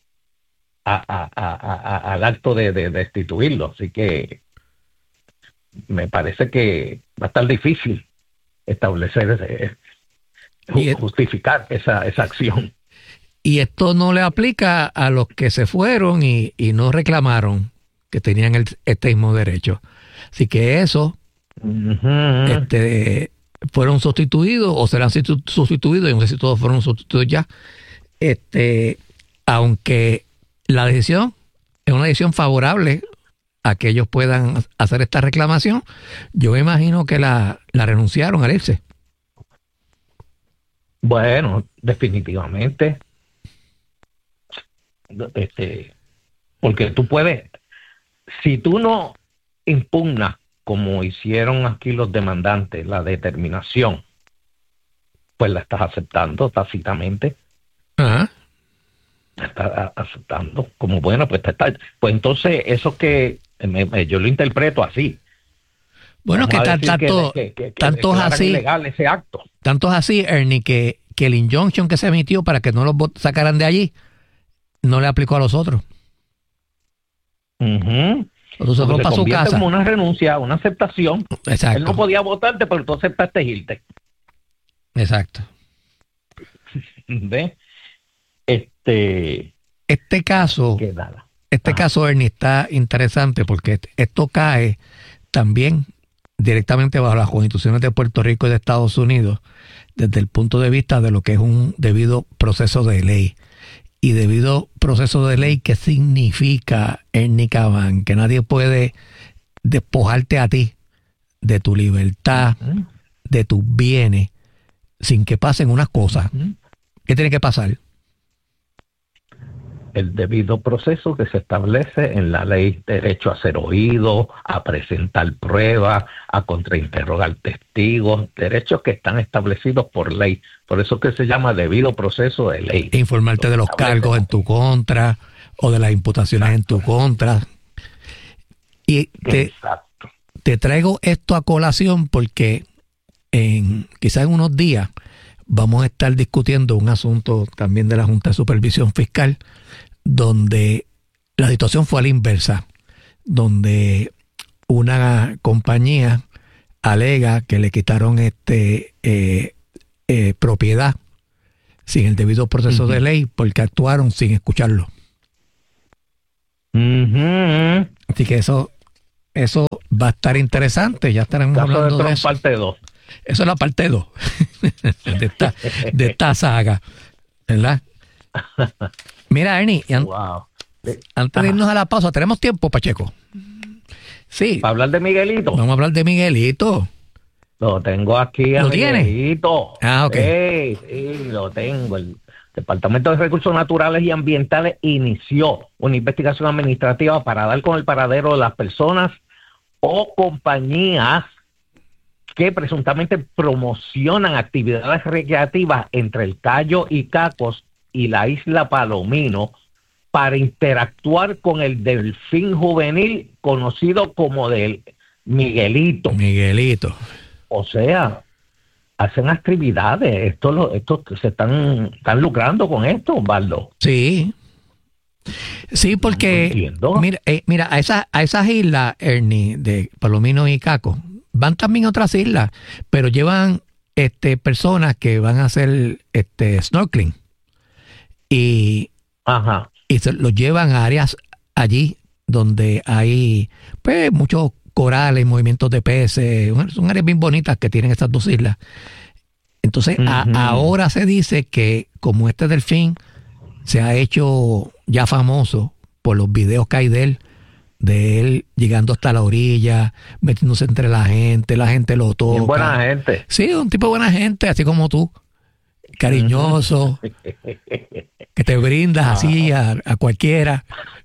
al acto de destituirlo. Así que me parece que va a estar difícil establecer, justificar esa acción. Y esto no le aplica a los que se fueron y no reclamaron que tenían este mismo derecho. Así que eso fueron sustituidos o serán sustituidos, y no sé si todos fueron sustituidos ya. Aunque la decisión es una decisión favorable a que ellos puedan hacer esta reclamación, yo me imagino que la renunciaron al irse. Bueno, definitivamente. Porque tú puedes, si tú no impugnas, como hicieron aquí los demandantes, la determinación, pues la estás aceptando tácitamente. Ajá. Está aceptando como bueno, pues pues entonces eso que yo lo interpreto así. Bueno, que tanto es así ilegal ese acto. Tanto es así, Ernie, que el injunction que se emitió para que no los sacaran de allí no le aplicó a los otros. Entonces fue para su casa. Como una renuncia, una aceptación. Exacto. Él no podía votarte, pero tú aceptaste irte. Exacto. ¿Ves? Este caso, Ernie, está interesante porque esto cae también directamente bajo las constituciones de Puerto Rico y de Estados Unidos desde el punto de vista de lo que es un debido proceso de ley. Y debido proceso de ley, ¿qué significa, Ernie Cabán? Que nadie puede despojarte a ti de tu libertad, de tus bienes, sin que pasen unas cosas. ¿Qué tiene que pasar? el debido proceso que se establece en la ley: derecho a ser oído, a presentar pruebas, a contrainterrogar testigos, derechos que están establecidos por ley. Por eso es que se llama debido proceso de ley. Informarte de los cargos en tu contra o de las imputaciones en tu contra. Y te traigo esto a colación porque quizás en unos días vamos a estar discutiendo un asunto también de la Junta de Supervisión Fiscal, donde la situación fue a la inversa, donde una compañía alega que le quitaron propiedad sin el debido proceso de ley porque actuaron sin escucharlo. Así que eso va a estar interesante. Ya estaremos hablando de eso. Parte 2. Eso es la parte 2 de esta saga, ¿verdad? Mira, Ernie, antes de irnos a la pausa, ¿tenemos tiempo, Pacheco? Sí. ¿Para hablar de Miguelito? Vamos a hablar de Miguelito. Lo tengo aquí a Miguelito. Ok. Sí, lo tengo. El Departamento de Recursos Naturales y Ambientales inició una investigación administrativa para dar con el paradero de las personas o compañías que presuntamente promocionan actividades recreativas entre el Cayo y Cacos y la isla Palomino para interactuar con el delfín juvenil conocido como del Miguelito. O sea, hacen actividades. Esto se están lucrando con esto, Osvaldo. Sí, porque mira, a esas islas, Ernie, de Palomino y Caco, van también a otras islas, pero llevan personas que van a hacer snorkeling y se los llevan a áreas allí donde hay pues muchos corales, movimientos de peces. Son áreas bien bonitas que tienen estas dos islas. Entonces ahora se dice que como este delfín se ha hecho ya famoso por los videos que hay de él llegando hasta la orilla, metiéndose entre la gente lo toca. Bien buena gente. Sí, un tipo de buena gente, así como tú, cariñoso, que te brindas así a cualquiera.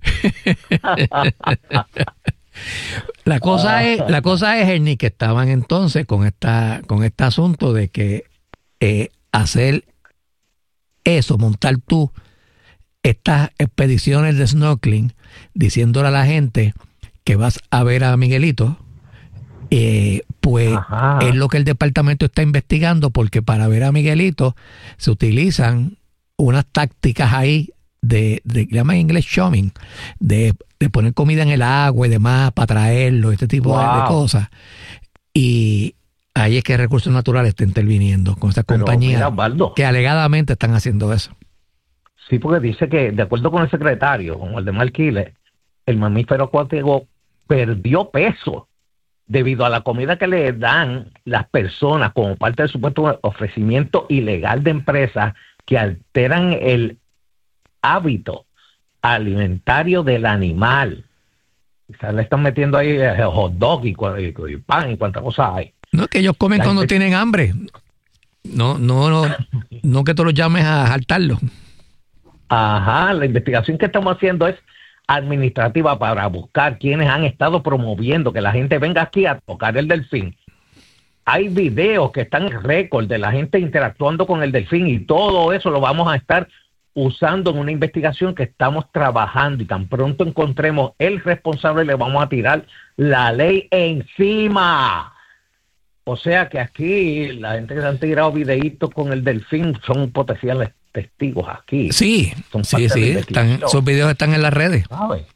La cosa es, Ernie, que estaban entonces con este asunto de que hacer eso, montar tú estas expediciones de snorkeling, diciéndole a la gente que vas a ver a Miguelito, pues es lo que el departamento está investigando, porque para ver a Miguelito se utilizan unas tácticas ahí de llaman en inglés shoving, de poner comida en el agua y demás para traerlo, este tipo de cosas. Y ahí es que Recursos Naturales está interviniendo con estas compañías que alegadamente están haciendo eso. Sí, porque dice que, de acuerdo con el secretario, con el de Marquiles, el mamífero acuático perdió peso debido a la comida que le dan las personas como parte del supuesto ofrecimiento ilegal de empresas que alteran el hábito alimentario del animal. Quizás le están metiendo ahí hot dog y pan y cuántas cosas hay. No, es que ellos comen cuando tienen hambre. No que tú los llames a jaltarlo. La investigación que estamos haciendo es administrativa para buscar quienes han estado promoviendo que la gente venga aquí a tocar el delfín. Hay videos que están en récord de la gente interactuando con el delfín y todo eso lo vamos a estar usando en una investigación que estamos trabajando, y tan pronto encontremos el responsable le vamos a tirar la ley encima. O sea que aquí la gente que se han tirado videitos con el delfín son potenciales testigos aquí. Sí, esos videos están en las redes. ¿Sabes?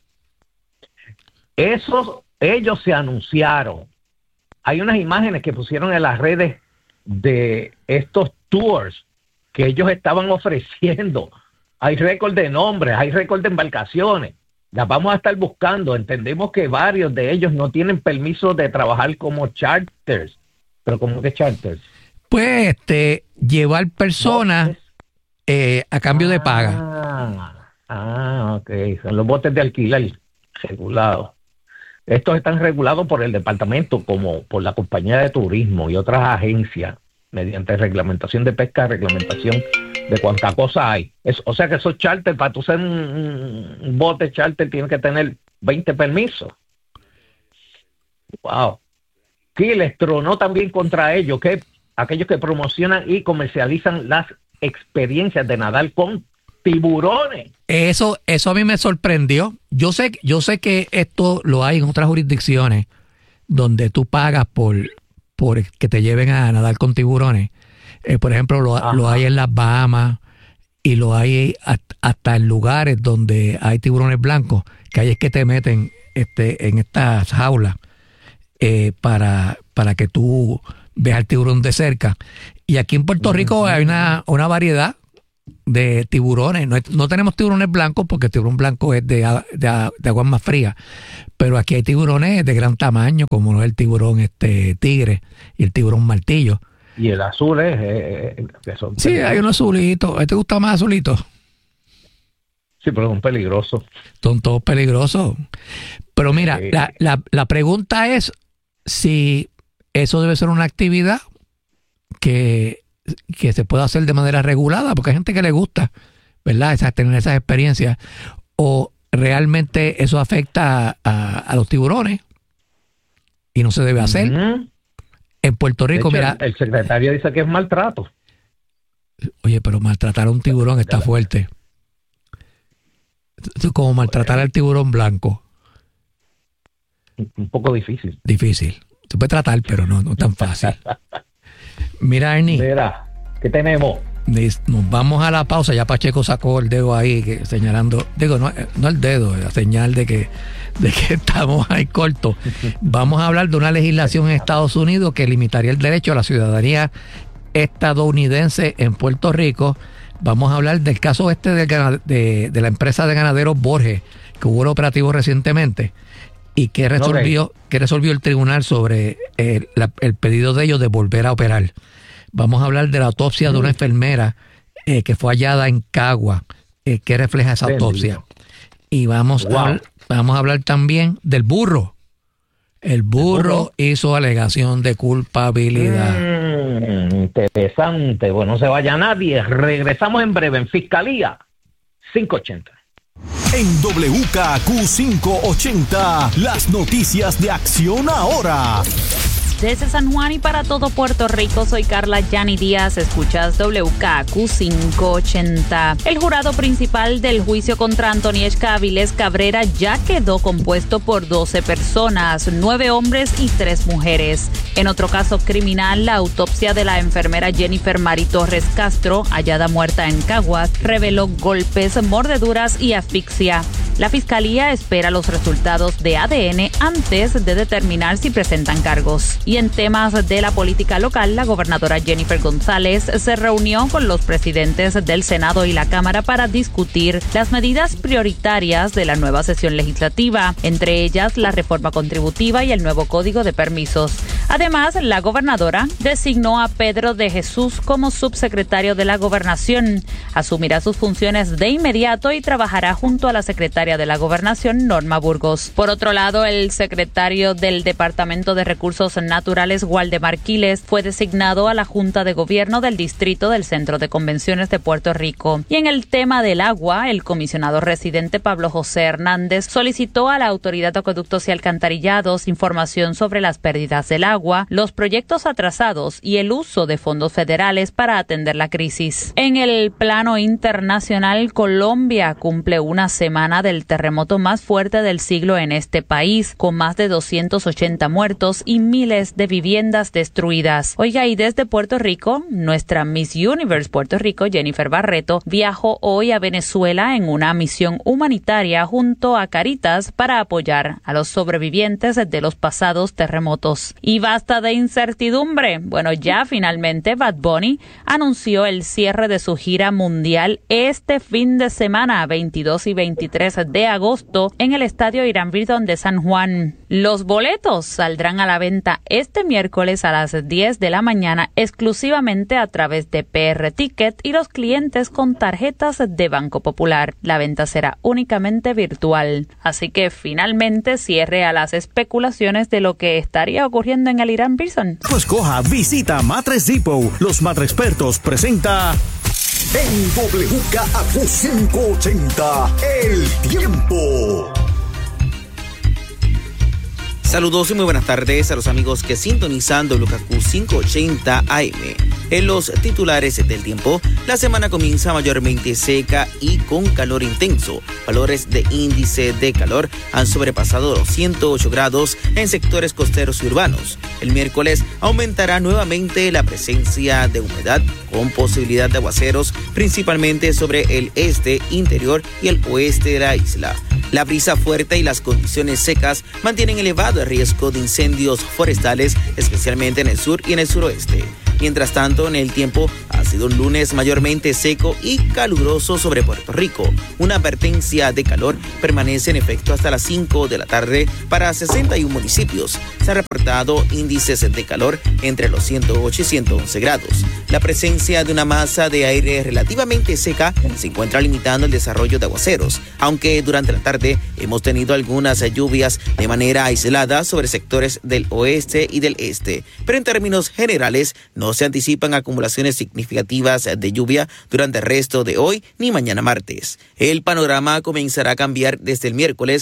Ellos se anunciaron. Hay unas imágenes que pusieron en las redes de estos tours que ellos estaban ofreciendo. Hay récord de nombres, hay récord de embarcaciones. Las vamos a estar buscando. Entendemos que varios de ellos no tienen permiso de trabajar como charters. ¿Pero cómo que charters? Pues llevar personas a cambio de paga. Ok. Son los botes de alquiler regulados. Estos están regulados por el departamento, como por la compañía de turismo y otras agencias, mediante reglamentación de pesca, reglamentación de cuánta cosa hay. O sea que esos charter, para tú ser un bote charter, tienes que tener 20 permisos. Wow. Quiles tronó también contra ellos, que aquellos que promocionan y comercializan las experiencias de nadar con tiburones. Eso a mí me sorprendió. Yo sé que esto lo hay en otras jurisdicciones donde tú pagas por que te lleven a nadar con tiburones. Por ejemplo, lo hay en las Bahamas y lo hay hasta en lugares donde hay tiburones blancos, que ahí es que te meten en estas jaulas para que tú veas al tiburón de cerca. Y aquí en Puerto Rico hay una variedad de tiburones. No tenemos tiburones blancos porque el tiburón blanco es de aguas más frías, pero aquí hay tiburones de gran tamaño, como el tiburón tigre y el tiburón martillo. Y el azul sí, hay unos azulitos. ¿Te gusta más azulito? Sí, pero son peligrosos. Son todos peligrosos. Pero mira, la pregunta es si eso debe ser una actividad que se pueda hacer de manera regulada, porque hay gente que le gusta, ¿verdad? Tener esas experiencias. O realmente eso afecta a los tiburones y no se debe hacer. En Puerto Rico, de hecho, mira... El secretario dice que es maltrato. Oye, pero maltratar a un tiburón está fuerte. Es como maltratar al tiburón blanco. Un poco difícil. Difícil. Se puede tratar, pero no tan fácil. Mira, Ernie. Mira, ¿qué tenemos? Nos vamos a la pausa. Ya Pacheco sacó el dedo ahí señalando, no el dedo, la señal de que estamos ahí cortos. Vamos a hablar de una legislación en Estados Unidos que limitaría el derecho a la ciudadanía estadounidense en Puerto Rico. Vamos a hablar del caso de la empresa de ganaderos Borges, que hubo un operativo recientemente y que resolvió el tribunal sobre el pedido de ellos de volver a operar. Vamos a hablar de la autopsia de una enfermera que fue hallada en Cagua, que refleja esa autopsia. Y vamos a hablar también del burro. El burro hizo alegación de culpabilidad. Interesante. Bueno, no se vaya nadie. Regresamos en breve en Fiscalía 580. En WKQ 580, las noticias de Acción Ahora. Desde San Juan y para todo Puerto Rico, soy Carla Yani Díaz. Escuchas WKQ 580. El jurado principal del juicio contra Antonieshka Avilés Cabrera ya quedó compuesto por 12 personas, 9 hombres y 3 mujeres. En otro caso criminal, la autopsia de la enfermera Jennifer Mari Torres Castro, hallada muerta en Caguas, reveló golpes, mordeduras y asfixia. La fiscalía espera los resultados de ADN antes de determinar si presentan cargos. Y en temas de la política local, la gobernadora Jennifer González se reunió con los presidentes del Senado y la Cámara para discutir las medidas prioritarias de la nueva sesión legislativa, entre ellas la reforma contributiva y el nuevo código de permisos. Además, la gobernadora designó a Pedro de Jesús como subsecretario de la Gobernación. Asumirá sus funciones de inmediato y trabajará junto a la secretaria de la Gobernación, Norma Burgos. Por otro lado, el secretario del Departamento de Recursos Naturales, Waldemar Quiles, fue designado a la Junta de Gobierno del Distrito del Centro de Convenciones de Puerto Rico. Y en el tema del agua, el comisionado residente Pablo José Hernández solicitó a la Autoridad de Acueductos y Alcantarillados información sobre las pérdidas del agua, los proyectos atrasados y el uso de fondos federales para atender la crisis. En el plano internacional, Colombia cumple una semana del terremoto más fuerte del siglo en este país, con más de 280 muertos y miles de viviendas destruidas. Oiga, y desde Puerto Rico, nuestra Miss Universe Puerto Rico, Jennifer Barreto, viajó hoy a Venezuela en una misión humanitaria junto a Caritas para apoyar a los sobrevivientes de los pasados terremotos. Y basta de incertidumbre. Bueno, ya finalmente Bad Bunny anunció el cierre de su gira mundial este fin de semana, 22 y 23 de agosto, en el Estadio Irán Bithorn de San Juan. Los boletos saldrán a la venta este miércoles a las 10 de la mañana exclusivamente a través de PR Ticket y los clientes con tarjetas de Banco Popular. La venta será únicamente virtual. Así que finalmente cierre a las especulaciones de lo que estaría ocurriendo en el Irán Bithorn. Pues coja, visita Mattress Depot. Los Mattress Expertos presenta En WKAQ 580, El Tiempo. Saludos y muy buenas tardes a los amigos que sintonizan WKAQ 580 AM. En los titulares del tiempo, la semana comienza mayormente seca y con calor intenso. Valores de índice de calor han sobrepasado los 108 grados en sectores costeros y urbanos. El miércoles aumentará nuevamente la presencia de humedad con posibilidad de aguaceros, principalmente sobre el este, interior y el oeste de la isla. La brisa fuerte y las condiciones secas mantienen elevado el riesgo de incendios forestales, especialmente en el sur y en el suroeste. Mientras tanto, en el tiempo ha sido un lunes mayormente seco y caluroso sobre Puerto Rico. Una advertencia de calor permanece en efecto hasta las 5 de la tarde para 61 municipios. Se han reportado índices de calor entre los 108 y 111 grados. La presencia de una masa de aire relativamente seca se encuentra limitando el desarrollo de aguaceros, aunque durante la tarde hemos tenido algunas lluvias de manera aislada sobre sectores del oeste y del este. Pero en términos generales, no se anticipan acumulaciones significativas de lluvia durante el resto de hoy ni mañana martes. El panorama comenzará a cambiar desde el miércoles